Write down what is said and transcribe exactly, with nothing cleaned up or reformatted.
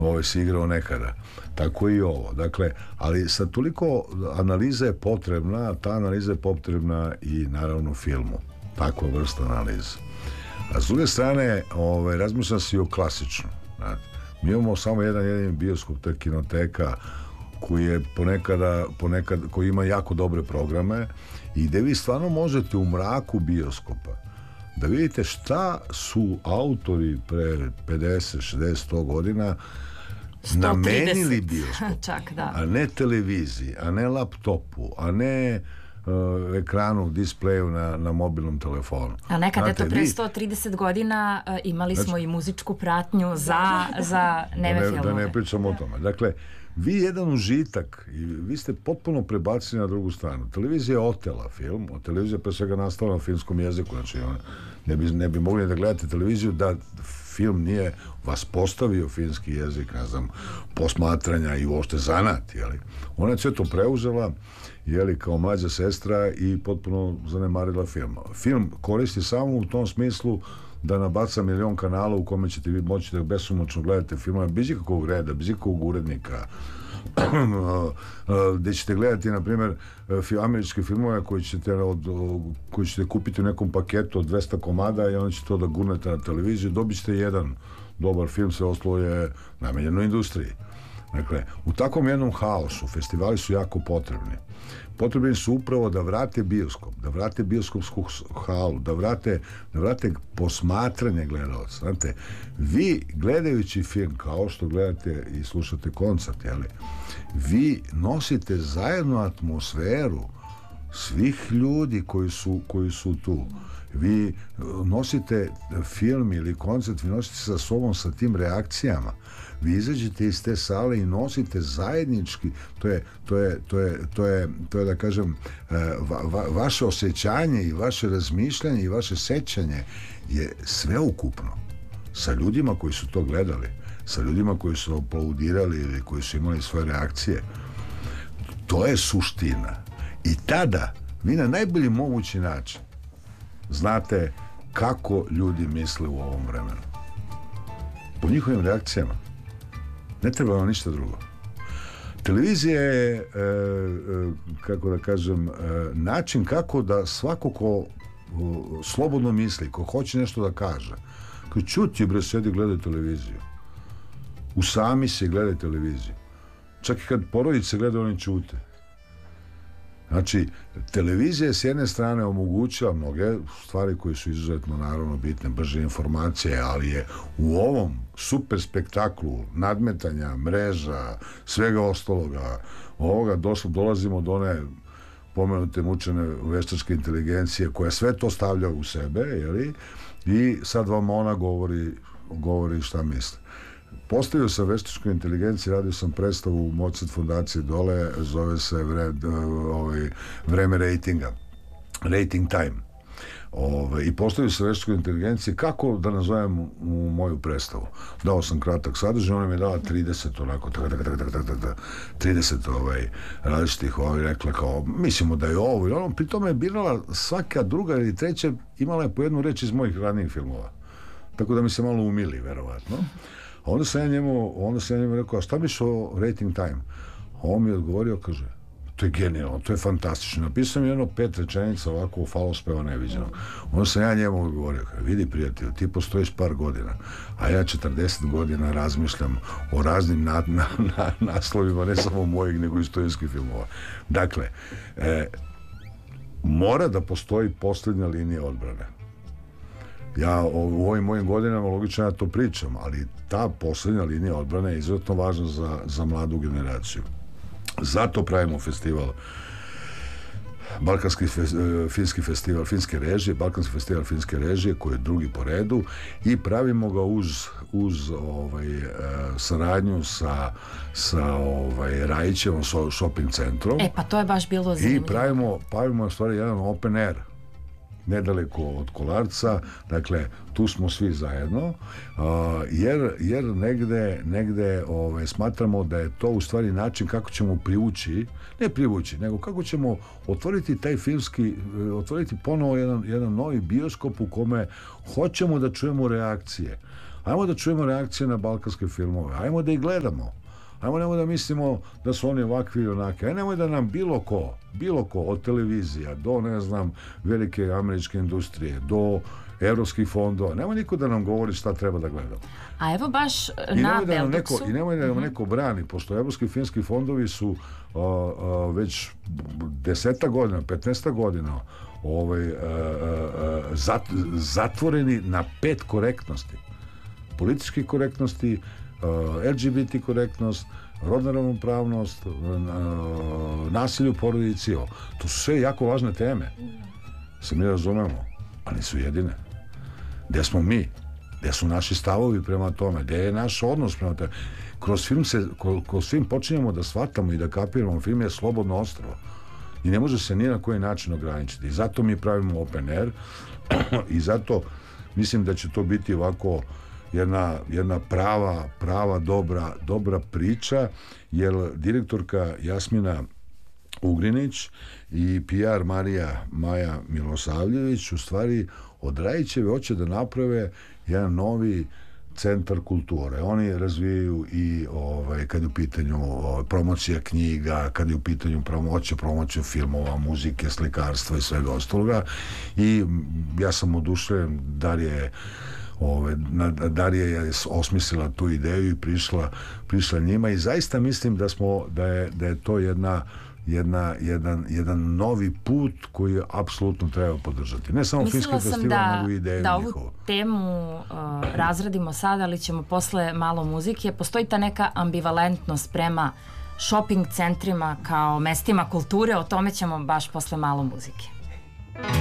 Ovo si igrao nekada. Tako i ovo. Dakle, ali sa toliko analiza je potrebna, ta analiza je potrebna i naravno filmu. Takva vrsta analiza. A s druge strane, ovaj, razmišljam se i o klasičnom. Znate. Mi imamo samo jedan jedini bioskop, to je Kinoteka, koji je ponekada, ponekad, koji ima jako dobre programe i gde vi stvarno možete u mraku bioskopa da vidite šta su autori pre pedeset, šezdeset, sto godina namenili bioskop. Čak, da. A ne televiziji, a ne laptopu, a ne uh, ekranu, displeju na, na mobilnom telefonu. A nekad, Znate, eto, pre vi... sto trideset godina uh, imali smo znači, i muzičku pratnju za, za neve da ne, filmove. Da ne pričamo o tome. Dakle, vi jedan užitak i vi ste potpuno prebacili na drugu stranu. Televizija je otela film, a televizija pre svega nastala na filmskom jeziku, znači ne bi, ne bi mogli da gledate televiziju da film nije vas postavio finski jezik, ne znam, posmatranja i uopšte zanat, jeli. Ona je sve to preuzela, jeli, kao mlađa sestra i potpuno zanemarila film. Film koristi samo u tom smislu da nabaca milion kanala u kome ćete vi moći da besomučno gledate filmove bez ikakvog reda, bez ikakvog urednika, gde ćete gledati, na primjer, američke filmove koji ćete, od, koji ćete kupiti u nekom paketu od dvesta komada i onda ćete to da gurnete na televiziju, dobit ćete jedan dobar film, sve ostalo je namenjeno industriji. Dakle, u takvom jednom haosu festivali su jako potrebni. Potrebni su upravo da vrate bioskop, da vrate bioskopsku halu, da vrate, da vrate posmatranje gledalaca. Znate, vi gledajući film, kao što gledate i slušate koncert, jeli, vi nosite zajedno atmosferu svih ljudi koji su, koji su tu. Vi nosite film ili koncert, vi nosite sa sobom sa tim reakcijama. Vi izađete iz te sale i nosite zajednički, to je, to je, to je, to je, to je da kažem, va, va, vaše osjećanje i vaše razmišljanje i vaše sećanje je sveukupno sa ljudima koji su to gledali, sa ljudima koji su aplaudirali ili koji su imali svoje reakcije. To je suština. I tada vi na najbolji mogući način znate kako ljudi misle u ovom vremenu. Po njihovim reakcijama. Ne treba vam ništa drugo. Televizija je, e, e, kako da kažem, e, način kako da svako ko o, slobodno misli, ko hoće nešto da kaže, ko čuti, bre, sedi, gledaj televiziju. Usami se, gledaj televiziju. Čak i kad porodice gledaju, oni čute. Znači, televizija je s jedne strane omogućila mnoge stvari koje su izuzetno, naravno, bitne, brže informacije, ali je u ovom super spektaklu nadmetanja, mreža, svega ostaloga, ovoga doslo, dolazimo do one pomenute mučene veštačke inteligencije koja sve to stavlja u sebe, jeli? I sad vam ona govori, govori šta misli. Postavio sam veštačku inteligenciju, radio sam predstavu u Mozart fondaciji dole, zove se vre, ovaj, vreme ratinga, rating time. Ove, I postavio sam veštačku inteligenciju kako da nazovem u moju predstavu. Dao sam kratak sadržaj, ona mi je dala trideset onako, tak, tak, tak, tak, tak, tak, trideset ovaj, različitih ovaj, rekla kao, mislimo da je ovo i ono, pri tome je birala svaka druga ili treća, imala je po jednu reč iz mojih ranijih filmova. Tako da mi se malo umili, verovatno. A onda sam ja njemu, onda sam ja njemu rekao, a šta biš o rating time? A on mi je odgovorio, kaže, to je genijalno, to je fantastično. Napisao mi jedno pet rečenica ovako u falospeva neviđeno. Onda sam ja njemu odgovorio, vidi prijatelju, ti postojiš par godina, a ja četrdeset godina razmišljam o raznim na, na, na, naslovima, ne samo mojih, nego istorijskih filmova. Dakle, e, mora da postoji posljednja linija odbrane. Ja u ovim mojim godinama logično ja to pričam, ali ta posljednja linija odbrane je izuzetno važna za, za mladu generaciju. Zato pravimo festival, Balkanski fe, finski festival finske režije, Balkanski festival finske režije, koji je drugi po redu, i pravimo ga uz, uz ovaj, saradnju sa, sa ovaj, Rajićevom shopping centrom. E, pa to je baš bilo zanimljivo. I pravimo, pravimo stvari jedan open air, nedaleko od Kolarca, dakle tu smo svi zajedno, uh, jer, jer negde, negde ovaj, smatramo da je to u stvari način kako ćemo privući, ne privući, nego kako ćemo otvoriti taj filmski, otvoriti ponovo jedan, jedan novi bioskop u kome hoćemo da čujemo reakcije, Ajmo da čujemo reakcije na balkanske filmove, ajmo da ih gledamo. Ajmo nemoj da mislimo da su oni ovakvi i onake. Aj nemoj da nam bilo ko, bilo ko od televizija do, ne znam, velike američke industrije, do evropskih fondova, nemoj niko da nam govori šta treba da gledamo. A evo baš na Beldoksu... I nemoj da nam mm-hmm. neko brani, pošto evropski filmski fondovi su uh, uh, već deseta godina, petnaesta godina ovaj, uh, uh, zat, zatvoreni na pet korektnosti. Političke korektnosti, Uh, L G B T korektnost, rodna ravnopravnost, uh, nasilje u porodici, to su sve jako važne teme. Se mi razumemo, ali nisu jedine. Gde smo mi? Gde su naši stavovi prema tome? Gde je naš odnos prema tome? Kroz film se, kroz film počinjemo da shvatamo i da kapiramo, film je slobodno ostrvo i ne može se ni na koji način ograničiti. I zato mi pravimo open air i zato mislim da će to biti ovako jedna, jedna prava, prava dobra, dobra priča, jer direktorka Jasmina Ugrinić i P R Marija Maja Milosavljević u stvari od Rajićeve hoće da naprave jedan novi centar kulture. Oni razvijaju i ovaj, kad je u pitanju ovaj, promocija knjiga, kad je u pitanju promocija, promociju filmova, muzike, slikarstva i svega ostaloga. I ja sam oduševljen, Darija je Ove, Darija je osmislila tu ideju i prišla, prišla njima i zaista mislim da smo da je, da je to jedna, jedna, jedan, jedan novi put koji je apsolutno treba podržati. Ne samo filmski festival, da, nego i ideju da njihovu. Ovu temu uh, razradimo sad, ali ćemo posle malo muzike. Postoji ta neka ambivalentnost prema shopping centrima kao mestima kulture, o tome ćemo baš posle malo muzike.